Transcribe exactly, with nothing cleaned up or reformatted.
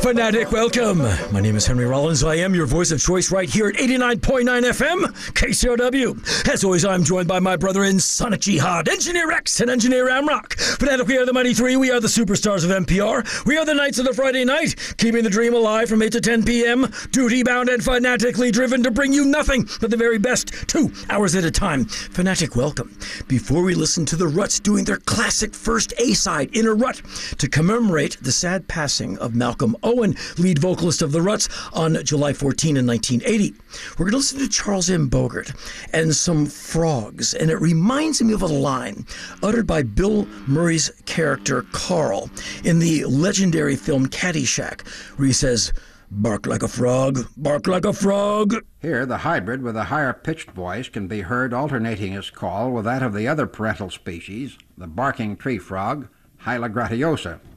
Fanatic, welcome. My name is Henry Rollins. I am your voice of choice right here at eighty-nine point nine F M, K C R W. As always, I'm joined by my brother in Sonic Jihad, Engineer Rex and Engineer Amrock. Fanatic, we are the Mighty Three. We are the superstars of N P R. We are the Knights of the Friday Night, keeping the dream alive from eight to ten p.m., duty-bound and fanatically driven to bring you nothing but the very best, two hours at a time. Fanatic, welcome. Before we listen to the Ruts doing their classic first A-side, In a Rut, to commemorate the sad passing of Malcolm Owen, lead vocalist of the Ruts, on July fourteenth in nineteen eighty. We're going to listen to Charles M. Bogart and some frogs, and it reminds me of a line uttered by Bill Murray's character Carl in the legendary film Caddyshack, where he says, "Bark like a frog, bark like a frog." Here, the hybrid with a higher-pitched voice can be heard alternating his call with that of the other parental species, the barking tree frog, Hyla gratiosa.